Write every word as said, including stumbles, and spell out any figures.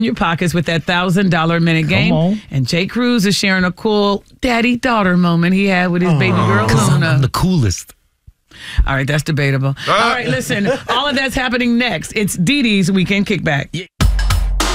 your pockets with that thousand dollar minute game. on. And Jay Cruz is sharing a cool daddy-daughter moment he had with his baby girl, I'm, Luna. I'm the coolest. All right, that's debatable. All right, listen, all of that's happening next. It's Dee Dee's Weekend Kickback. Yeah.